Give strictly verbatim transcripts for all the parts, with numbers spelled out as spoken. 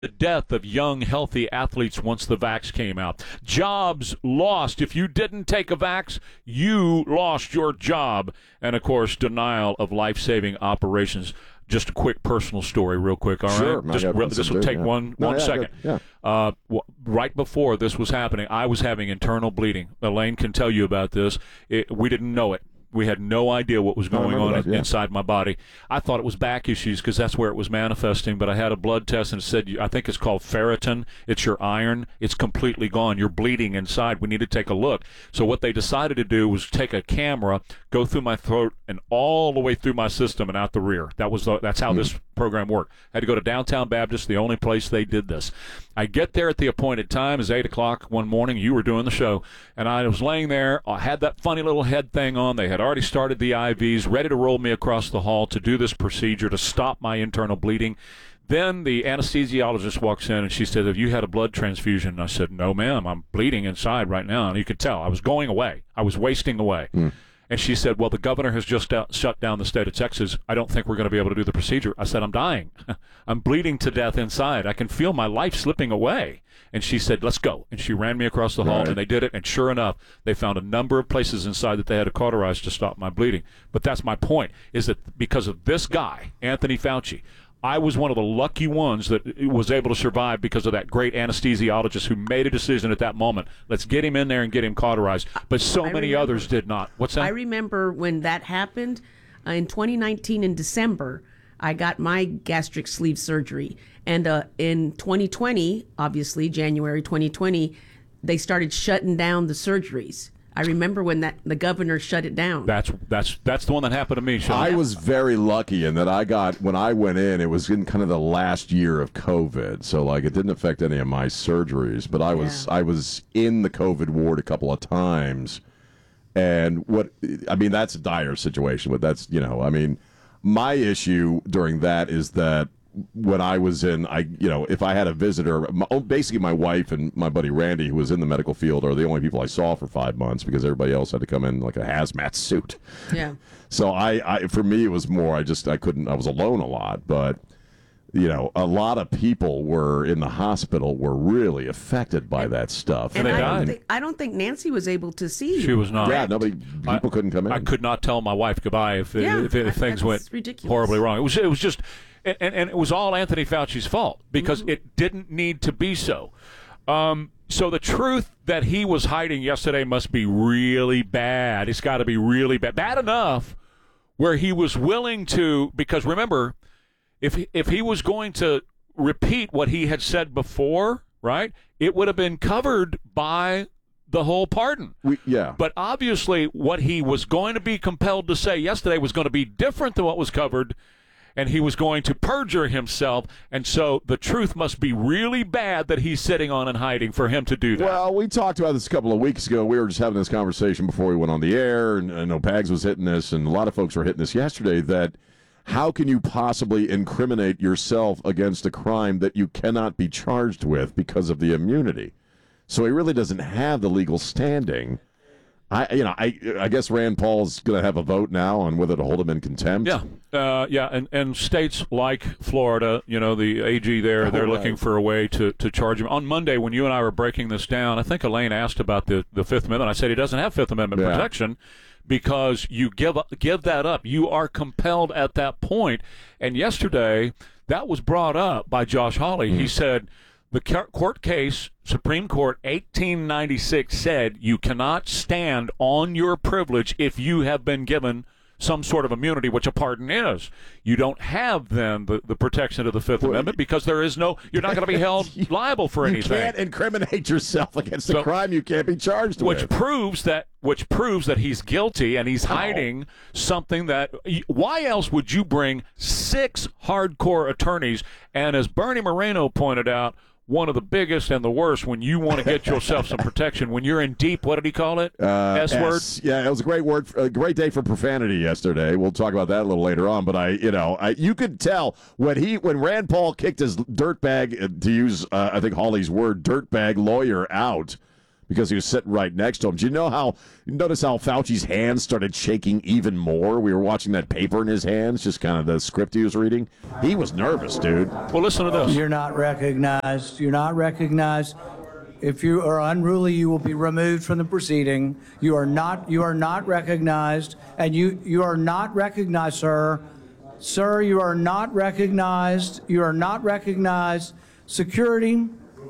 the death of young, healthy athletes once the vax came out. Jobs lost. If you didn't take a vax, you lost your job. And, of course, denial of life-saving operations. Just a quick personal story real quick, all sure, right? Just re- This will take yeah. one, no, one yeah, second. Yeah. Uh, w- right before this was happening, I was having internal bleeding. Elaine can tell you about this. It, we didn't know it. We had no idea what was going on that, yeah. inside my body. I thought it was back issues because that's where it was manifesting, but I had a blood test and it said, I think it's called ferritin. It's your iron. It's completely gone. You're bleeding inside. We need to take a look. So what they decided to do was take a camera, go through my throat, and all the way through my system and out the rear. That was the, That's how mm-hmm. this program worked. I had to go to Downtown Baptist, the only place they did this. I get there at the appointed time. It's eight o'clock one morning. You were doing the show. And I was laying there. I had that funny little head thing on. They had already started the I Vs, ready to roll me across the hall to do this procedure to stop my internal bleeding. Then the anesthesiologist walks in, and she said, have you had a blood transfusion? And I said, no, ma'am. I'm bleeding inside right now. And you could tell I was going away. I was wasting away. Mm. And she said, well, the governor has just out, shut down the state of Texas. I don't think we're going to be able to do the procedure. I said, I'm dying. I'm bleeding to death inside. I can feel my life slipping away. And she said, let's go. And she ran me across the hall, right. and they did it. And sure enough, they found a number of places inside that they had to cauterize to stop my bleeding. But that's my point, is that because of this guy, Anthony Fauci, I was one of the lucky ones that was able to survive because of that great anesthesiologist who made a decision at that moment. Let's get him in there and get him cauterized. But so I many remember, others did not. What's that? I remember when that happened uh, in twenty nineteen in December, I got my gastric sleeve surgery. And uh, in twenty twenty, obviously, January twenty twenty, they started shutting down the surgeries. I remember when that the governor shut it down. That's that's that's the one that happened to me, Sean. I was very lucky in that I got, when I went in, it was in kind of the last year of COVID. So, like, it didn't affect any of my surgeries. But I was yeah. I was in the COVID ward a couple of times. And what, I mean, that's a dire situation. But that's, you know, I mean, my issue during that is that when I was in, I you know, if I had a visitor, my, basically my wife and my buddy Randy, who was in the medical field, are the only people I saw for five months because everybody else had to come in like a hazmat suit. Yeah. So I, I, for me, it was more, I just, I couldn't, I was alone a lot, but, you know, a lot of people were in the hospital were really affected by that stuff. And, and I, don't think, I don't think Nancy was able to see. She was not. Yeah, nobody, people I, couldn't come in. I could not tell my wife goodbye if, yeah, if, if, if things went ridiculous. horribly wrong. It was, it was just... And, and, and it was all Anthony Fauci's fault because mm-hmm. it didn't need to be so. Um, so the truth that he was hiding yesterday must be really bad. It's got to be really bad. Bad enough where he was willing to, because remember, if if he was going to repeat what he had said before, right, it would have been covered by the whole pardon. We, yeah. But obviously what he was going to be compelled to say yesterday was going to be different than what was covered, and he was going to perjure himself, and so the truth must be really bad that he's sitting on and hiding for him to do that. Well, we talked about this a couple of weeks ago. We were just having this conversation before we went on the air, and I know Pags was hitting this, and a lot of folks were hitting this yesterday, that how can you possibly incriminate yourself against a crime that you cannot be charged with because of the immunity? So he really doesn't have the legal standing. I, you know, I, I guess Rand Paul's going to have a vote now on whether to hold him in contempt. Yeah, uh, yeah, and, and states like Florida, you know, the A G there, they're right. looking for a way to, to charge him. On Monday, when you and I were breaking this down, I think Elaine asked about the, the Fifth Amendment. I said he doesn't have Fifth Amendment yeah. protection because you give give that up. You are compelled at that point. And yesterday, that was brought up by Josh Hawley. Mm. He said, the court case, Supreme Court eighteen ninety-six, said you cannot stand on your privilege if you have been given some sort of immunity, which a pardon is. You don't have, then, the, the protection of the Fifth well, Amendment because there is no, you're not going to be held you, liable for you anything. You can't incriminate yourself against so, a crime you can't be charged which with. Proves that, which proves that he's guilty and he's How? hiding something that, why else would you bring six hardcore attorneys? And as Bernie Moreno pointed out, one of the biggest and the worst when you want to get yourself some protection. When you're in deep, what did he call it? Uh, S word? S, yeah, it was a great word, a great day for profanity yesterday. We'll talk about that a little later on. But I, you know, I, you could tell when he, when Rand Paul kicked his dirtbag, to use, uh, I think Hawley's word, dirtbag lawyer out because he was sitting right next to him. Do you know how, you notice how Fauci's hands started shaking even more? We were watching that paper in his hands, just kind of the script he was reading. He was nervous, dude. Well, listen to this. You're not recognized. You're not recognized. If you are unruly, you will be removed from the proceeding. You are not, you are not recognized, and you, you are not recognized, sir. Sir, you are not recognized. You are not recognized. Security.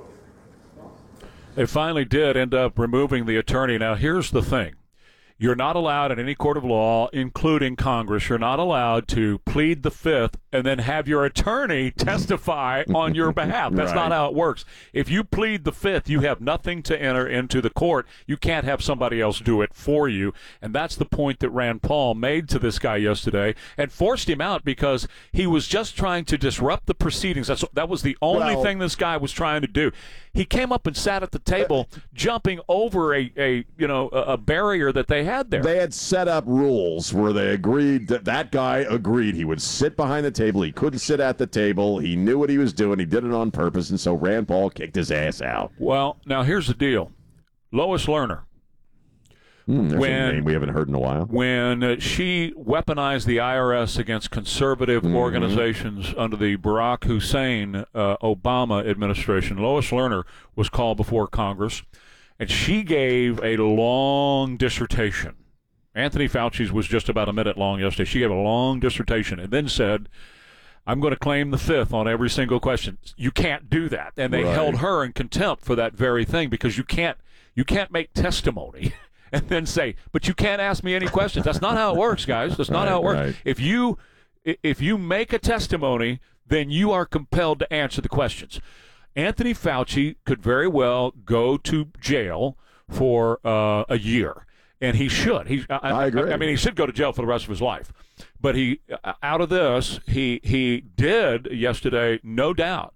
They finally did end up removing the attorney. Now, here's the thing. You're not allowed in any court of law, including Congress, you're not allowed to plead the fifth and then have your attorney testify on your behalf. That's Right. not how it works. If you plead the fifth, you have nothing to enter into the court. You can't have somebody else do it for you. And that's the point that Rand Paul made to this guy yesterday and forced him out because he was just trying to disrupt the proceedings. That's, that was the only Well, thing this guy was trying to do. He came up and sat at the table, jumping over a, a you know a, a barrier that they had there. They had set up rules where they agreed that that guy agreed he would sit behind the table. He couldn't sit at the table. He knew what he was doing. He did it on purpose, and so Rand Paul kicked his ass out. Well, now here's the deal. Lois Lerner, Hmm, there's When- a name we haven't heard in a while. when uh, she weaponized the I R S against conservative Mm-hmm. organizations under the Barack Hussein uh, Obama administration, Lois Lerner was called before Congress, and she gave a long dissertation. Anthony Fauci's was just about a minute long yesterday. She gave a long dissertation and then said, I'm going to claim the fifth on every single question. You can't do that. And they Right. held her in contempt for that very thing because you can't you can't make testimony and then say, but you can't ask me any questions. That's not how it works, guys. That's not Right, how it works. right. If you if you make a testimony, then you are compelled to answer the questions. Anthony Fauci could very well go to jail for uh, a year. And he should. He, I, I agree. I mean, he should go to jail for the rest of his life. But he, out of this, he he did yesterday, no doubt,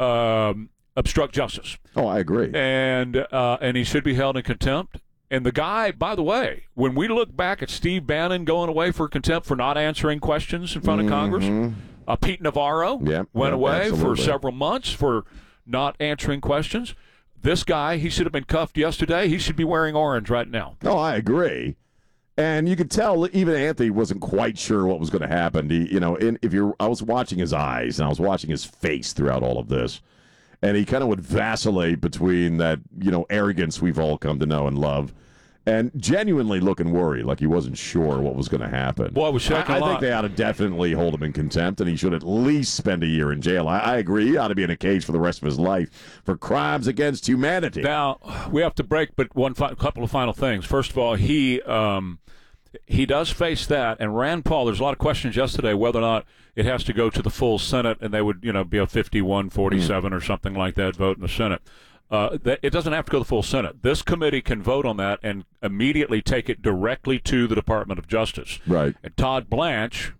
um, obstruct justice, Oh, I agree. and uh, and he should be held in contempt. And the guy, by the way, when we look back at Steve Bannon going away for contempt for not answering questions in front of Congress, uh, Pete Navarro Yep, went yep, away for absolutely. several months for not answering questions. This guy, he should have been cuffed yesterday. He should be wearing orange right now. No, I agree. And you could tell even Anthony wasn't quite sure what was going to happen. He, you know, in, if you're, I was watching his eyes and I was watching his face throughout all of this, and he kind of would vacillate between that, you know, arrogance we've all come to know and love, and genuinely looking worried, like he wasn't sure what was going to happen. Boy, I was shaking I, a I think lot. they ought to definitely hold him in contempt, and he should at least spend a year in jail. I, I agree. He ought to be in a cage for the rest of his life for crimes against humanity. Now we have to break, but one fi- couple of final things. First of all, he um, he does face that, and Rand Paul. There's a lot of questions yesterday whether or not it has to go to the full Senate, and they would, you know, be a fifty-one forty-seven mm. or something like that vote in the Senate. Uh, that, it doesn't have to go to the full Senate. This committee can vote on that and immediately take it directly to the Department of Justice. Right. And Todd Blanche,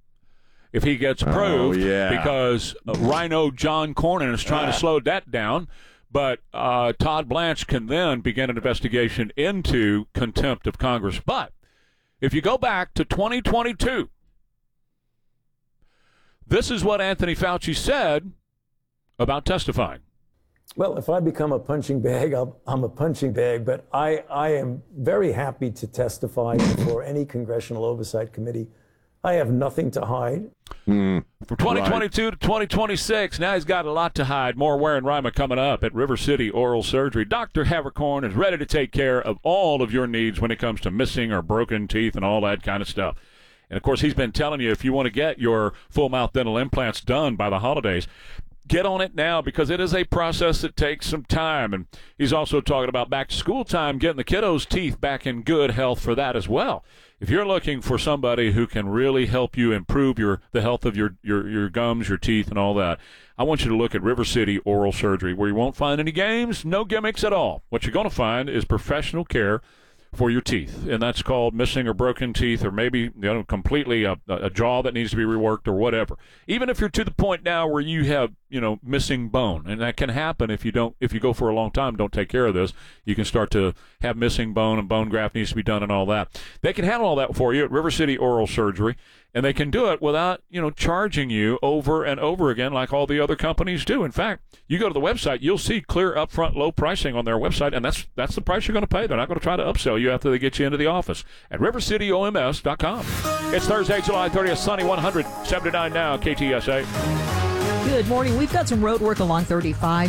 if he gets approved, oh, yeah. because uh, Rhino John Cornyn is trying Ah. to slow that down, but uh, Todd Blanche can then begin an investigation into contempt of Congress. But if you go back to twenty twenty-two, this is what Anthony Fauci said about testifying. Well, if I become a punching bag, I'll, I'm a punching bag, but I, I am very happy to testify before any congressional oversight committee. I have nothing to hide. Mm, From twenty twenty-two right. to twenty twenty-six, now he's got a lot to hide. More Ware and Rima coming up at River City Oral Surgery. Doctor Havercorn is ready to take care of all of your needs when it comes to missing or broken teeth and all that kind of stuff. And, of course, he's been telling you if you want to get your full mouth dental implants done by the holidays, get on it now because it is a process that takes some time. And he's also talking about back to school time, getting the kiddos' teeth back in good health for that as well. If you're looking for somebody who can really help you improve your the health of your, your, your gums, your teeth, and all that, I want you to look at River City Oral Surgery, where you won't find any games, no gimmicks at all. What you're going to find is professional care for your teeth, and that's called missing or broken teeth, or maybe, you know, completely a, a jaw that needs to be reworked or whatever. Even if you're to the point now where you have, you know, missing bone, and that can happen if you don't, if you go for a long time, don't take care of this, you can start to have missing bone, and bone graft needs to be done and all that. They can handle all that for you at River City Oral Surgery, And they can do it without, you know, charging you over and over again like all the other companies do. In fact, you go to the website, you'll see clear upfront low pricing on their website, and that's that's the price you're going to pay. They're not going to try to upsell you after they get you into the office at river city o m s dot com. It's Thursday, July thirtieth, sunny, one hundred seventy-nine now, K T S A. Good morning. We've got some road work along thirty-five.